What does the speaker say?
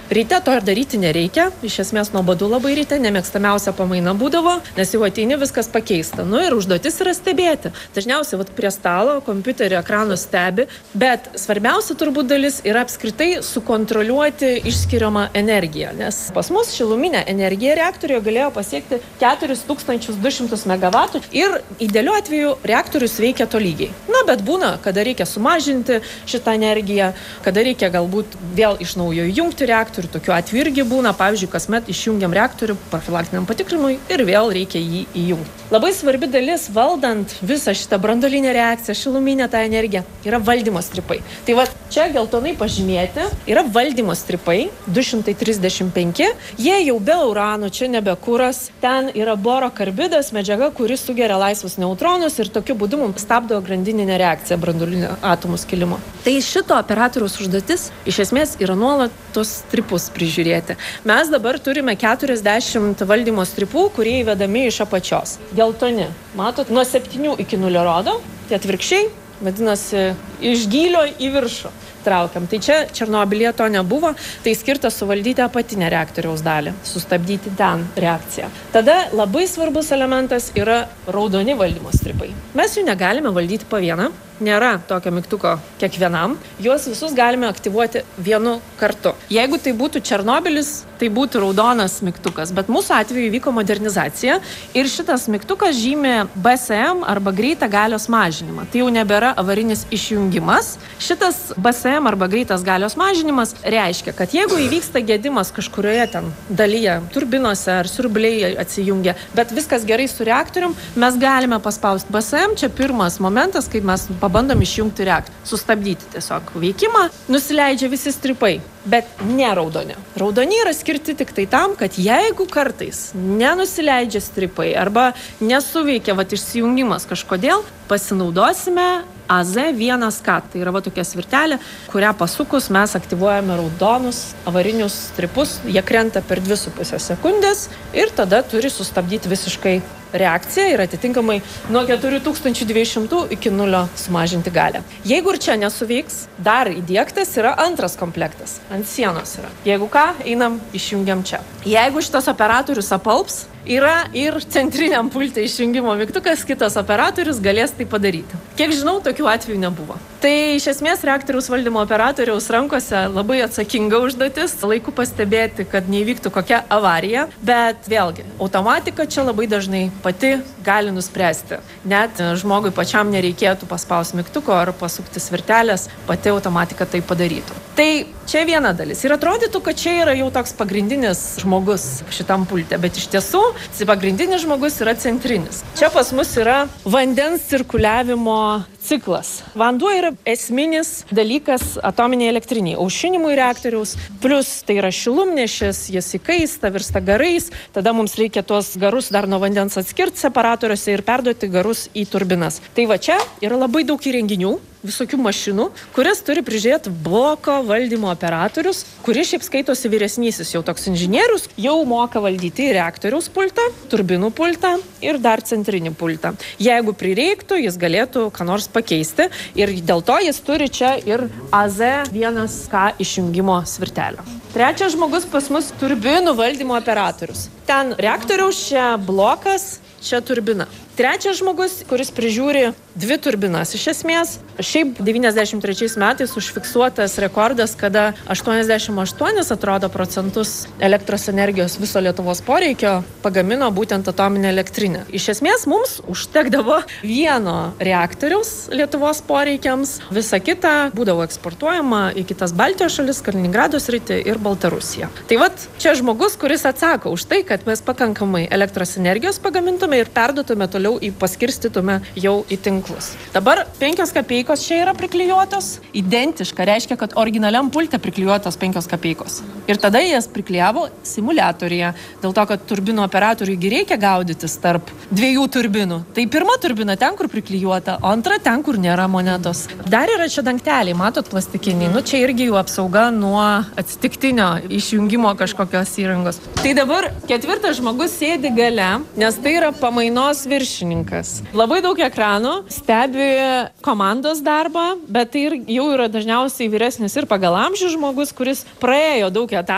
Ryte to ir daryti nereikia, iš esmės nuobodu labai ryte, nemėgstamiausia pamaina būdavo, nes jau ateini viskas pakeista. Ir užduotis yra stebėti. Dažniausiai prie stalo, kompiuterio ekranų stebi, bet svarbiausia turbūt dalis yra apskritai sukontroliuoti išskiriamą energiją, nes pas mus šiluminė energija reaktoriuje galėjo pasiekti 4200 MW ir idealiu atveju reaktorius veikia tolygiai. Bet būna, kada reikia sumažinti šitą energiją, kada reikia galbūt vėl iš naujo įjungti reaktorių, tokiu atveju irgi būna, pavyzdžiui, kasmet išjungiam reaktorių profilaktiniam patikrinimui ir vėl reikia jį įjungti. Labai svarbi dalis valdant visą šitą branduolinę reakciją, šiluminę tą energiją, yra valdymo stripai. Tai čia geltonai pažymėti yra valdymo stripai 235, jie jau be uranų, čia nebe kuras, ten yra boro karbidas, medžiaga, kuri sugeria laisvus neutronus ir tokiu būdu mums stabdo grandininę reakciją branduolinio atomų skilimo. Tai šito operatoriaus užduotis iš esmės yra nuolat tos stripus prižiūrėti. Mes dabar turime 40 valdymo stripų, kurie įvedami iš apačios. Geltoni, matot, nuo 7 iki 0 rodo, tai atvirkščiai, vadinasi, iš gylio į viršų traukiam. Tai čia Černobylyje to nebuvo, tai skirta suvaldyti apatinę reaktoriaus dalį, sustabdyti ten reakciją. Tada labai svarbus elementas yra raudoni valdymo stripai. Mes jų negalime valdyti po vieną, nėra tokio mygtuko kiekvienam, juos visus galime aktyvuoti vienu kartu. Jeigu tai būtų Černobylis, tai būtų raudonas mygtukas, bet mūsų atveju vyko modernizacija ir šitas mygtukas žymi BSM arba greitą galios mažinimą. Tai jau nebėra avarinis išjungimas. Šitas BSM arba greitas galios mažinimas reiškia, kad jeigu įvyksta gedimas kažkurioje ten dalyje, turbinose ar siurbliai atsijungia, bet viskas gerai su reaktorium, mes galime paspausti BSM, čia pirmas momentas, kai mes pabandom išjungti reaktorių, sustabdyti tiesiog veikimą, nusileidžia visi stripai, bet ne raudoni. Raudoni yra skirti tik tai tam, kad jeigu kartais nenusileidžia stripai arba nesuveikia išsijungimas kažkodėl, pasinaudosime AZ1K. Tai yra tokia svirtelė, kurią pasukus mes aktyvuojame raudonus avarinius stripus, jie krenta per 2,5 sekundės ir tada turi sustabdyti visiškai reakciją ir atitinkamai nuo 4200 iki 0 sumažinti galę. Jeigu ir čia nesuveiks, dar įdiegtas yra antras komplektas. Ant sienos yra. Jeigu ką, einam, išjungiam čia. Jeigu šitas operatorius apalps, yra ir centriniam pulte išjungimo mygtukas, kitas operatorius galės tai padaryti. Kiek žinau, tokių atvejų nebuvo. Tai iš esmės reaktoriaus valdymo operatoriaus rankose labai atsakinga užduotis, laiku pastebėti, kad neįvyktų kokia avarija, bet vėlgi, automatika čia labai dažnai pati gali nuspręsti. Net žmogui pačiam nereikėtų paspausti mygtuko ar pasukti svirtelės, pati automatika tai padarytų. Tai čia viena dalis. Ir atrodytų, kad čia yra jau toks pagrindinis žmogus šitam pulte, bet iš tiesų pagrindinis žmogus yra centrinis. Čia pas mus yra vandens cirkuliavimo ciklas. Vanduo yra esminis dalykas atominėje elektrinėje, aušinimui reaktoriaus, plus tai yra šilumnešis, jis įkaista, virsta garais, tada mums reikia tuos garus dar nuo vandens atskirti separatoriuose ir perduoti garus į turbinas. Tai čia yra labai daug įrenginių, visokių mašinų, kurias turi prižiūrėti bloko valdymo operatorius, kuris šiaip skaitosi vyresnysis, jau toks inžinierius, jau moka valdyti reaktoriaus pultą, turbinų pultą ir dar centrinį pultą. Jeigu prireiktų, jis galėtų ką nors pakeisti ir dėl to jis turi čia ir AZ1K išjungimo svirtelę. Trečias žmogus pas mus turbinų valdymo operatorius. Ten reaktoriaus čia blokas, čia turbina. Trečias žmogus, kuris prižiūri 2 turbinas. Iš esmės, šiaip 93 metais užfiksuotas rekordas, kada 88% elektros energijos viso Lietuvos poreikio pagamino būtent atominė elektrinė. Iš esmės, mums užtekdavo vieno reaktoriaus Lietuvos poreikiams, visa kita būdavo eksportuojama į kitas Baltijos šalis, Kaliningrado sritį ir Baltarusiją. Tai čia žmogus, kuris atsako už tai, kad mes pakankamai elektros energijos pagamintume ir perduotume toliau paskirstytume jau į tinklus. Dabar 5 kapeikos čia yra priklijuotos, identiška, reiškia, kad originaliam pulte priklijuotos 5 kapeikos. Ir tada jas priklijavo simuliatoriuje, dėl to, kad turbino operatoriui reikia gaudytis tarp 2 turbinų. Tai pirma turbina ten, kur priklijuota, o antra ten, kur nėra monetos. Dar yra čia dangteliai, matot, plastikiniai. Čia irgi jų apsauga nuo atsitiktinio išjungimo kažkokios įrangos. Tai dabar 4 žmogus sėdi gale, nes tai yra pamainos viršininkas. Labai daug ekranų, stebi komandos darbą, bet tai jau yra dažniausiai vyresnis ir pagal amžių žmogus, kuris praėjo daug etapų.